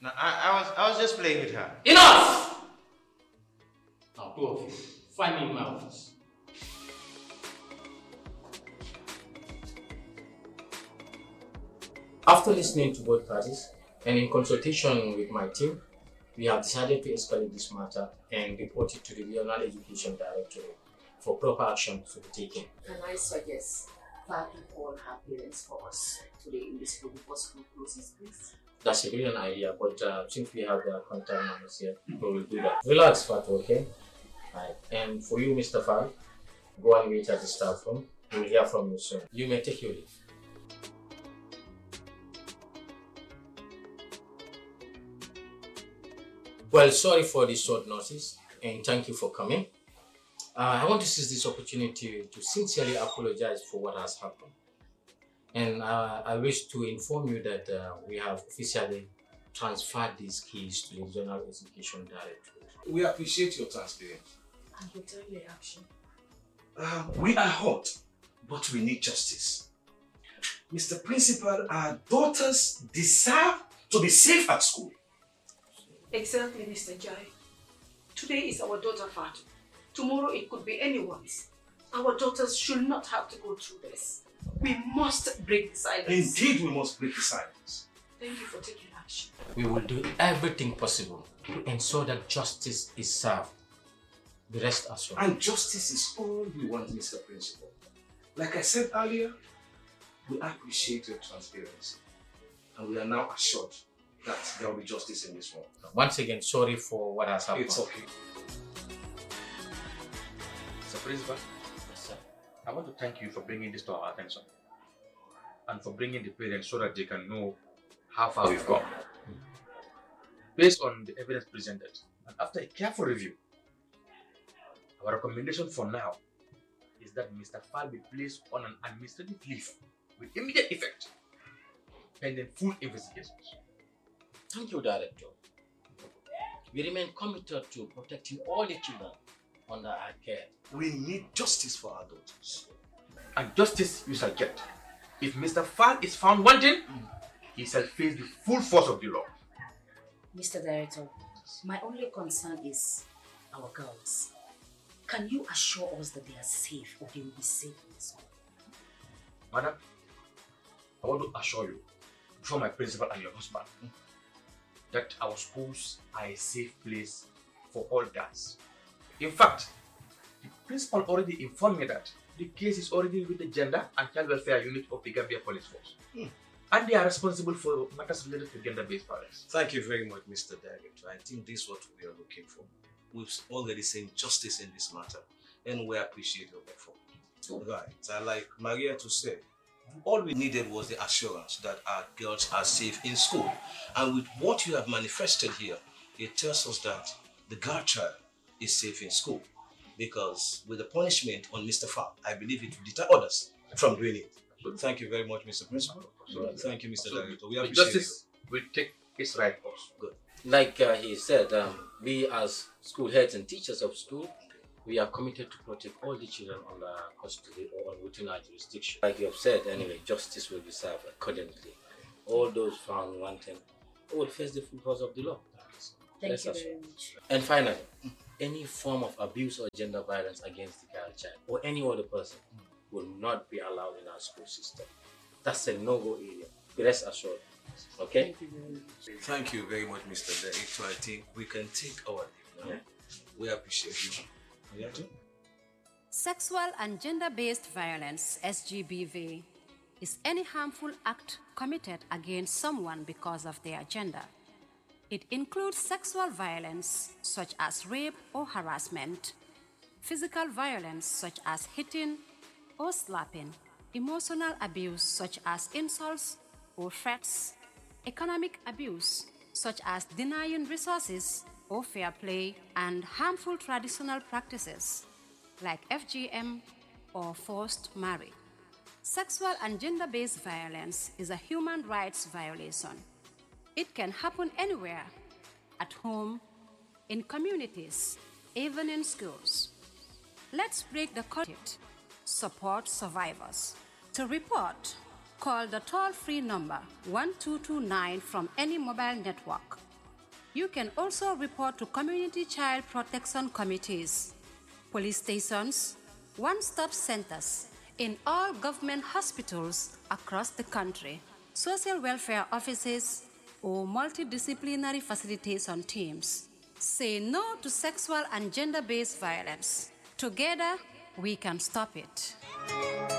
No, I was just playing with her. Enough! Now, two of you, find me in my office. After listening to both parties and in consultation with my team, we have decided to escalate this matter and report it to the Regional Education Directorate for proper action to be taken. Can I suggest filing all her parents for us today in this school before school closes, please? That's a brilliant idea, but since we have their contact numbers here, we will do that. Relax, Fatu, okay? Right. And for you, Mr. Fal, go and wait at the staff room. We will hear from you soon. You may take your leave. Well, sorry for the short notice, and thank you for coming. I want to seize this opportunity to sincerely apologize for what has happened. And I wish to inform you that we have officially transferred these keys to the Regional Education Directorate. We appreciate your transparency. And your timely action. We are hot, but we need justice. Mr. Principal, our daughters deserve to be safe at school. Exactly, Mr. Jai. Today is our daughter Fatu. Tomorrow it could be anyone's. Our daughters should not have to go through this. We must break the silence. Indeed, we must break the silence. Thank you for taking action. We will do everything possible to ensure that justice is served. The rest assured. And justice is all we want, Mr. Principal. Like I said earlier, we appreciate your transparency. And we are now assured that there will be justice in this one. Once again, sorry for what has happened. It's okay. Mr. Principal, Yes, sir. I want to thank you for bringing this to our attention and for bringing the parents so that they can know how far we've gone. Based on the evidence presented and after a careful review, our recommendation for now is that Mr. Fal be placed on an administrative leave with immediate effect pending full investigations. Thank you, Director. We remain committed to protecting all the children under our care. We need justice for our daughters. And justice you shall get. If Mr. Fal is found wanting, he shall face the full force of the law. Mr. Director, my only concern is our girls. Can you assure us that they are safe or they will be safe in school? Madam, I want to assure you, before my principal and your husband, that our schools are a safe place for all girls. In fact, the principal already informed me that the case is already with the Gender and Child Welfare Unit of the Gambia Police Force. And they are responsible for matters related to gender-based violence. Thank you very much, Mr. Director. I think this is what we are looking for. We've already seen justice in this matter, and we appreciate your effort. Right. Like Maria to say, all we needed was the assurance that our girls are safe in school. And with what you have manifested here, it tells us that the girl child is safe in school. Because with the punishment on Mr. Fal, I believe it will deter others from doing it. So thank you very much, Mr. Principal. Thank you, Mr. Director. We appreciate justice will take its right course. Good. Like he said, we as school heads and teachers of school, we are committed to protect all the children under custody or within our jurisdiction. Like you have said, anyway, justice will be served accordingly. All those found wanting will face the full force of the law. Thank you very much. And finally, any form of abuse or gender violence against the girl child or any other person will not be allowed in our school system. That's a no-go area. Rest assured. Okay? Thank you very much. Thank you very much, Mr. Director. I think we can take our leave now. We appreciate you. Sexual and gender-based violence, SGBV, is any harmful act committed against someone because of their gender. It includes sexual violence, such as rape or harassment, physical violence, such as hitting or slapping, emotional abuse, such as insults or threats, economic abuse, such as denying resources or fair play, and harmful traditional practices like FGM or forced marriage. Sexual and gender-based violence is a human rights violation. It can happen anywhere, at home, in communities, even in schools. Let's break the code. Support survivors. To report, call the toll-free number 1229 from any mobile network You can also report to community child protection committees, police stations, one-stop centers, in all government hospitals across the country, social welfare offices, or multidisciplinary facilitation teams. Say no to sexual and gender-based violence. Together, we can stop it.